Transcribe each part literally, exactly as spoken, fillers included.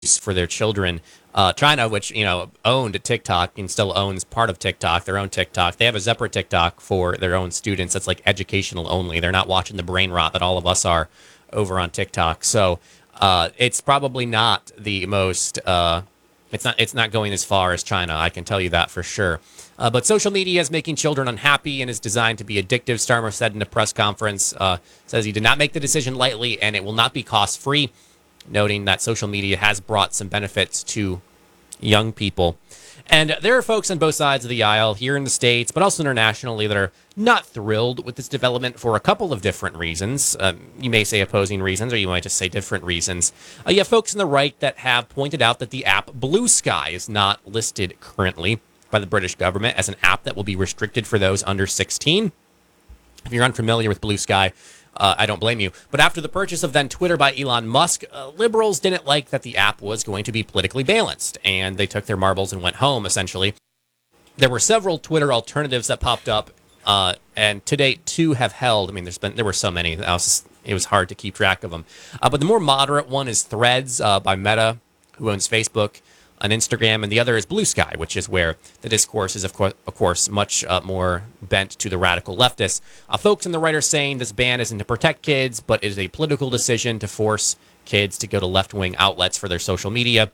for their children. Uh, China, which, you know, owned TikTok and still owns part of TikTok, their own TikTok. They have a separate TikTok for their own students that's like educational only. They're not watching the brain rot that all of us are over on TikTok. So uh, it's probably not the most, uh, it's not it's not going as far as China. I can tell you that for sure. Uh, but social media is making children unhappy and is designed to be addictive, Starmer said in a press conference. Uh, says he did not make the decision lightly and it will not be cost-free, noting that social media has brought some benefits to young people. And there are folks on both sides of the aisle here in the States, but also internationally, that are not thrilled with this development for a couple of different reasons. Um, you may say opposing reasons, or you might just say different reasons. Uh, you have folks on the right that have pointed out that the app Blue Sky is not listed currently by the British government as an app that will be restricted for those under sixteen. If you're unfamiliar with Blue Sky, Uh, I don't blame you. But after the purchase of then Twitter by Elon Musk, uh, liberals didn't like that the app was going to be politically balanced, and they took their marbles and went home, essentially. There were several Twitter alternatives that popped up, uh, and to date, two have held. I mean, there's been there were so many. I was just, it was hard to keep track of them. Uh, but the more moderate one is Threads uh, by Meta, who owns Facebook, on Instagram, and the other is Blue Sky, which is where the discourse is, of course, of course much uh, more bent to the radical leftists. Uh, folks in the right are saying this ban isn't to protect kids, but is a political decision to force kids to go to left-wing outlets for their social media.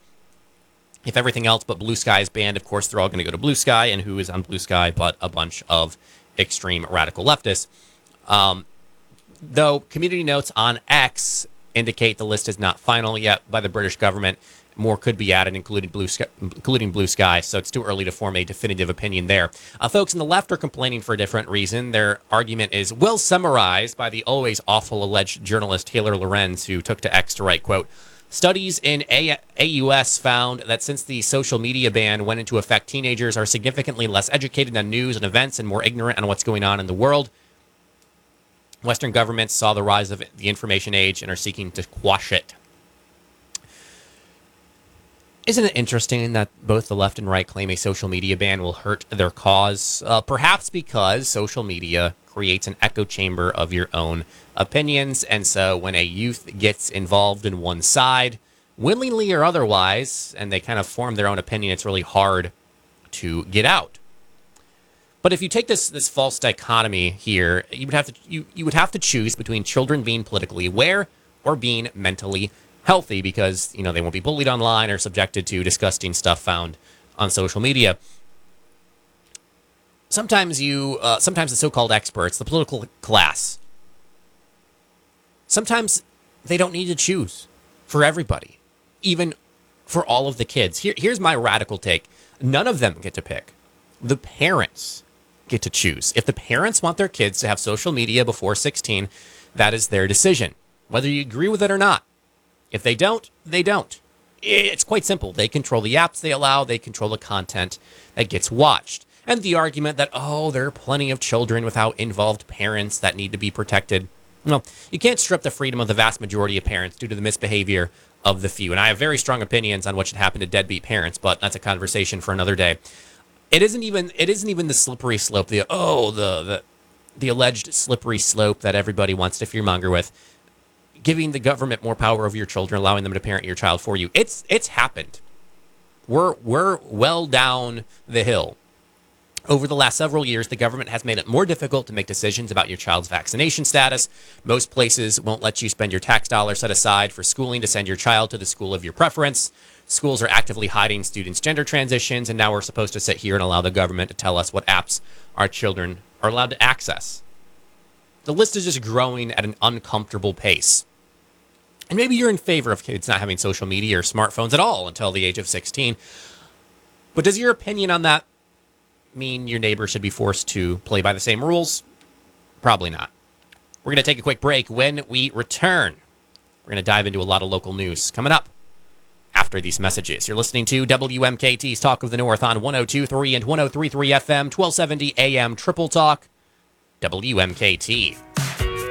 If everything else but Blue Sky is banned, of course, they're all going to go to Blue Sky, and who is on Blue Sky but a bunch of extreme radical leftists. Um, though community notes on X indicate the list is not final yet by the British government. More could be added, including Blue Sky, including Blue Sky, so it's too early to form a definitive opinion there. Uh, folks on the left are complaining for a different reason. Their argument is well summarized by the always awful alleged journalist Taylor Lorenz, who took to X to write, quote, studies in A U S found that since the social media ban went into effect, teenagers are significantly less educated on news and events and more ignorant on what's going on in the world. Western governments saw the rise of the information age and are seeking to quash it. Isn't it interesting that both the left and right claim a social media ban will hurt their cause? Uh, perhaps because social media creates an echo chamber of your own opinions. And so when a youth gets involved in one side, willingly or otherwise, and they kind of form their own opinion, it's really hard to get out. But if you take this this false dichotomy here, you would have to you, you would have to choose between children being politically aware or being mentally healthy, because, you know, they won't be bullied online or subjected to disgusting stuff found on social media. Sometimes you, uh, sometimes the so-called experts, the political class, sometimes they don't need to choose for everybody, even for all of the kids. Here, here's my radical take. None of them get to pick. The parents get to choose. If the parents want their kids to have social media before sixteen, that is their decision, whether you agree with it or not. If they don't, they don't. It's quite simple. They control the apps they allow. They control the content that gets watched. And the argument that, oh, there are plenty of children without involved parents that need to be protected. Well, you can't strip the freedom of the vast majority of parents due to the misbehavior of the few. And I have very strong opinions on what should happen to deadbeat parents, but that's a conversation for another day. It isn't even it isn't even the slippery slope, the oh, the the, the alleged slippery slope that everybody wants to fearmonger with. Giving the government more power over your children, allowing them to parent your child for you. It's it's happened. We're we're well down the hill. Over the last several years, the government has made it more difficult to make decisions about your child's vaccination status. Most places won't let you spend your tax dollars set aside for schooling to send your child to the school of your preference. Schools are actively hiding students' gender transitions, and now we're supposed to sit here and allow the government to tell us what apps our children are allowed to access. The list is just growing at an uncomfortable pace. And maybe you're in favor of kids not having social media or smartphones at all until the age of sixteen. But does your opinion on that mean your neighbor should be forced to play by the same rules? Probably not. We're going to take a quick break. When we return, we're going to dive into a lot of local news coming up after these messages. You're listening to W M K T's Talk of the North on one oh two point three and one oh three point three F M, twelve seventy A M Triple Talk, W M K T.